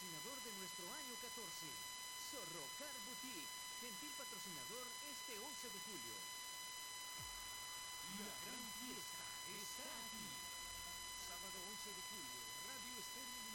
patrocinador de nuestro año 14. Zorro Car Boutique, gentil patrocinador este 11 de julio. La gran fiesta está aquí. Sábado 11 de julio, Radio Estéreo